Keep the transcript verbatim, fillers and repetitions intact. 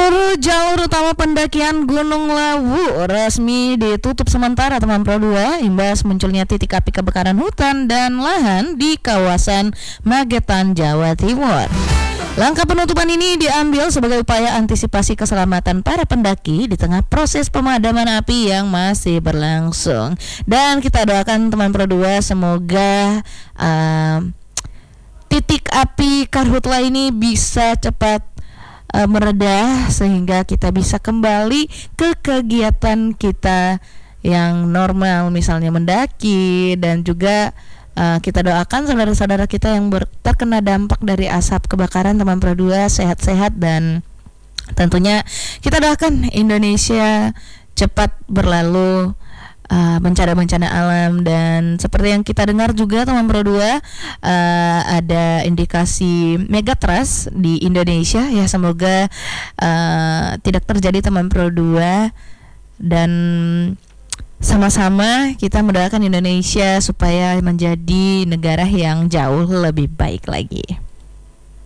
Seluruh jalur utama pendakian Gunung Lawu resmi ditutup sementara teman Pro dua imbas munculnya titik api kebakaran hutan dan lahan di kawasan Magetan, Jawa Timur. Langkah penutupan ini diambil sebagai upaya antisipasi keselamatan para pendaki di tengah proses pemadaman api yang masih berlangsung. Dan kita doakan teman Pro dua semoga uh, titik api karhutla ini bisa cepat uh, mereda sehingga kita bisa kembali ke kegiatan kita yang normal, misalnya mendaki, dan juga Uh, kita doakan saudara-saudara kita yang ber- terkena dampak dari asap kebakaran teman Pro dua sehat-sehat, dan tentunya kita doakan Indonesia cepat berlalu uh, bencana-bencana alam. Dan seperti yang kita dengar juga teman Pro dua, uh, ada indikasi megatrust di Indonesia, ya semoga uh, tidak terjadi teman Pro dua, dan sama-sama kita mendoakan Indonesia supaya menjadi negara yang jauh lebih baik lagi.